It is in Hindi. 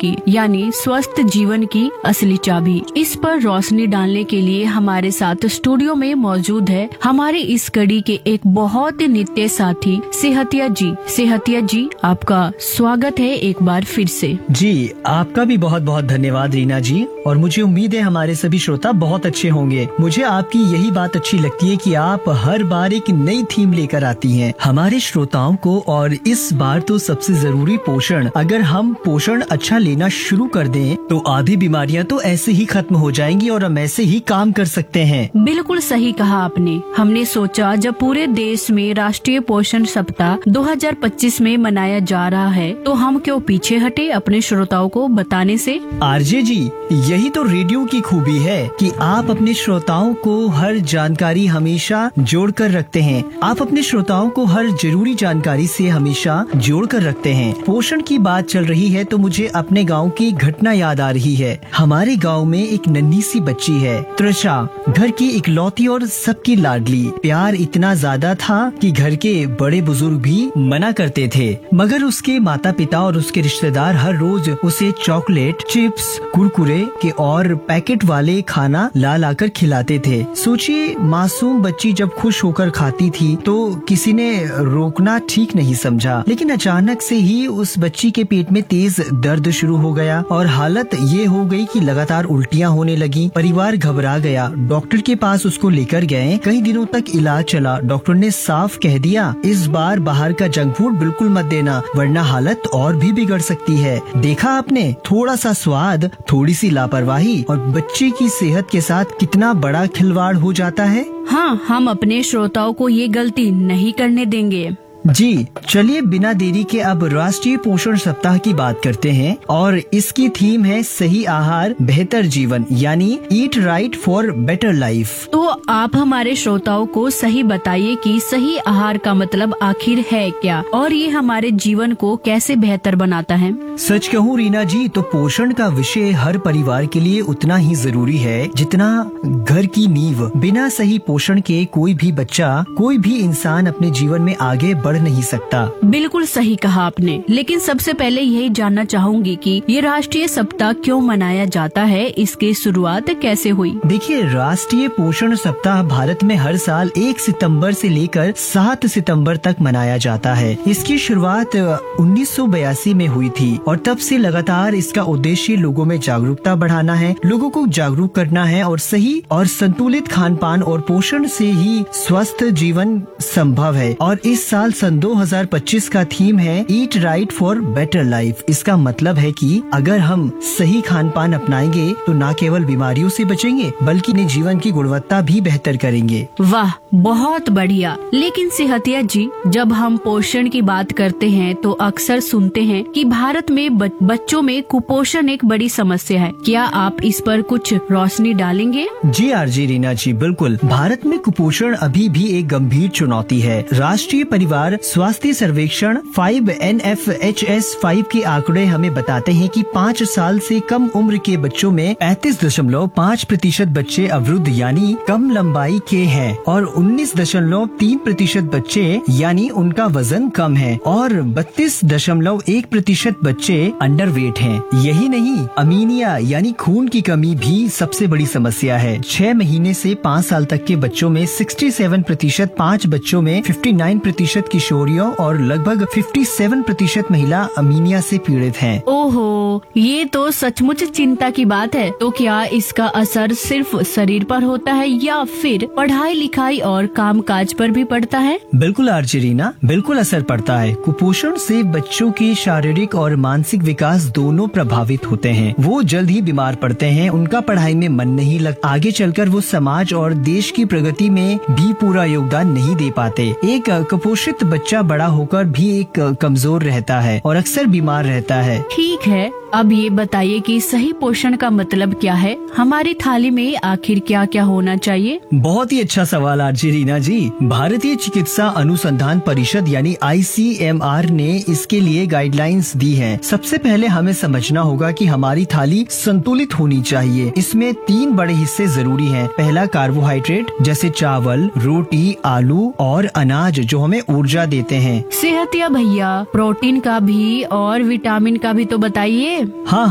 की, यानी स्वस्थ जीवन की असली चाबी। इस पर रोशनी डालने के लिए हमारे साथ स्टूडियो में मौजूद है हमारे इस कड़ी के एक बहुत ही नित्य साथी सेहतिया जी। सेहतिया जी, आपका स्वागत है एक बार फिर से। जी, आपका भी बहुत बहुत धन्यवाद रीना जी, और मुझे उम्मीद है हमारे सभी श्रोता बहुत अच्छे होंगे। मुझे आपकी यही बात अच्छी लगती है कि आप हर बार एक नई थीम लेकर आती हैं हमारे श्रोताओं को, और इस बार तो सबसे जरूरी पोषण। अगर हम पोषण अच्छा लेना शुरू कर दें तो आधी बीमारियां तो ऐसे ही खत्म हो जाएंगी और हम ऐसे ही काम कर सकते हैं। बिल्कुल सही कहा आपने। हमने सोचा जब पूरे देश में राष्ट्रीय पोषण सप्ताह 2025 में मनाया जा रहा है तो हम क्यों पीछे हटे अपने श्रोताओं को बताने से। आरजे जी, यही तो रेडियो की खूबी है कि आप अपने श्रोताओं को हर जानकारी हमेशा जोड़ कर रखते हैं। आप अपने श्रोताओं को हर जरूरी जानकारी से हमेशा जोड़ कर रखते हैं। पोषण की बात चल रही है तो मुझे अपने गांव की घटना याद आ रही है। हमारे गांव में एक नन्ही सी बच्ची है, त्रिशा, घर की इकलौती और सबकी लाडली। प्यार इतना ज्यादा था कि घर के बड़े बुजुर्ग भी मना करते थे, मगर उसके माता पिता और उसके रिश्तेदार हर रोज उसे चॉकलेट, चिप्स, कुरकुरे के और पैकेट वाले खाना ला लाकर खिलाते थे। सोचिए, मासूम बच्ची जब खुश होकर खाती थी तो किसी ने रोकना ठीक नहीं समझा, लेकिन अचानक से ही उस बच्ची के पेट में तेज दर्द शुरू हो गया और हालत ये हो गई कि लगातार उल्टियाँ होने लगी। परिवार घबरा गया, डॉक्टर के पास उसको लेकर गए। कई दिनों तक इलाज चला। डॉक्टर ने साफ कह दिया, इस बार बाहर का जंक फूड बिल्कुल मत देना, वरना हालत और भी बिगड़ सकती है। देखा आपने, थोड़ा सा स्वाद, थोड़ी सी लापरवाही और बच्चे की सेहत के साथ कितना बड़ा खिलवाड़ हो जाता है। हाँ, हम अपने श्रोताओं को ये गलती नहीं करने देंगे। जी, चलिए बिना देरी के अब राष्ट्रीय पोषण सप्ताह की बात करते हैं, और इसकी थीम है सही आहार बेहतर जीवन, यानी eat right for better life. तो आप हमारे श्रोताओं को सही बताइए कि सही आहार का मतलब आखिर है क्या, और ये हमारे जीवन को कैसे बेहतर बनाता है। सच कहूँ रीना जी, तो पोषण का विषय हर परिवार के लिए उतना ही जरूरी है जितना घर की नींव। बिना सही पोषण के कोई भी बच्चा, कोई भी इंसान अपने जीवन में आगे बढ़ नहीं सकता। बिल्कुल सही कहा आपने। लेकिन सबसे पहले यही जानना चाहूंगी कि ये राष्ट्रीय सप्ताह क्यों मनाया जाता है, इसकी शुरुआत कैसे हुई। देखिए, राष्ट्रीय पोषण सप्ताह भारत में हर साल 1 सितंबर से लेकर 7 सितंबर तक मनाया जाता है। इसकी शुरुआत 1982 में हुई थी और तब से लगातार इसका उद्देश्य लोगों में जागरूकता बढ़ाना है, लोगों को जागरूक करना है, और सही और संतुलित खान पान और पोषण से ही स्वस्थ जीवन संभव है। और इस साल सन 2025 का थीम है eat right for better life. इसका मतलब है कि अगर हम सही खान पान अपनाएंगे तो न केवल बीमारियों से बचेंगे बल्कि अपने जीवन की गुणवत्ता भी बेहतर करेंगे। वाह, बहुत बढ़िया। लेकिन सेहतिया जी, जब हम पोषण की बात करते हैं तो अक्सर सुनते हैं कि भारत में बच्चों में कुपोषण एक बड़ी समस्या है। क्या आप इस पर कुछ रोशनी डालेंगे। जी आरजी रीना जी, बिल्कुल। भारत में कुपोषण अभी भी एक गंभीर चुनौती है। राष्ट्रीय परिवार स्वास्थ्य सर्वेक्षण 5 के आंकड़े हमें बताते हैं कि 5 साल से कम उम्र के बच्चों में 35.5% बच्चे अवरुद्ध यानी कम लंबाई के हैं, और 19.3% बच्चे यानी उनका वजन कम है, और 32.1% बच्चे अंडरवेट हैं। यही नहीं, अमीनिया यानी खून की कमी भी सबसे बड़ी समस्या है। 6 महीने से 5 साल तक के बच्चों में 67%, 5 बच्चों में 59% किशोरियों और लगभग 57% महिला अमीनिया से पीड़ित हैं। ओहो, ये तो सचमुच चिंता की बात है। तो क्या इसका असर सिर्फ शरीर पर होता है या फिर पढ़ाई लिखाई और काम काज पर भी पड़ता है। बिल्कुल आर्चरीना, बिल्कुल असर पड़ता है। कुपोषण से बच्चों के शारीरिक और मानसिक विकास दोनों प्रभावित होते हैं। वो जल्द ही बीमार पड़ते हैं, उनका पढ़ाई में मन नहीं लगता, आगे चलकर वो समाज और देश की प्रगति में भी पूरा योगदान नहीं दे पाते। एक कुपोषित बच्चा बड़ा होकर भी एक कमजोर रहता है और अक्सर बीमार रहता है। ठीक है, अब ये बताइए कि सही पोषण का मतलब क्या है। हमारी थाली में आखिर क्या क्या होना चाहिए। बहुत ही अच्छा सवाल आरजी रीना जी। भारतीय चिकित्सा अनुसंधान परिषद यानी ICMR ने इसके लिए गाइडलाइंस दी हैं। सबसे पहले हमें समझना होगा कि हमारी थाली संतुलित होनी चाहिए। इसमें 3 बड़े हिस्से जरूरी हैं। पहला कार्बोहाइड्रेट जैसे चावल, रोटी, आलू और अनाज जो हमें ऊर्जा देते हैं। सेहतिया भैया, प्रोटीन का भी और विटामिन का भी तो बताइए। हाँ